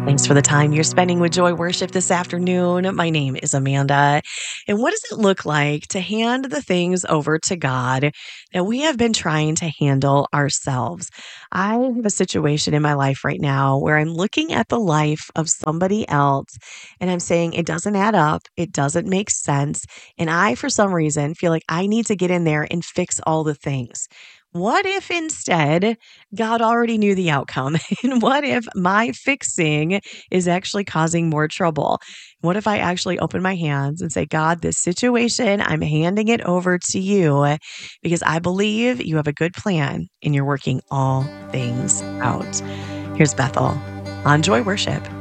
Thanks for the time you're spending with Joy Worship this afternoon. My name is Amanda. And what does it look like to hand the things over to God that we have been trying to handle ourselves? I have a situation in my life right now where I'm looking at the life of somebody else and I'm saying it doesn't add up. It doesn't make sense. And I, for some reason, feel like I need to get in there and fix all the things. What if instead God already knew the outcome? And what if my fixing is actually causing more trouble? What if I actually open my hands and say, God, this situation, I'm handing it over to you because I believe you have a good plan and you're working all things out. Here's Bethel on Joy Worship.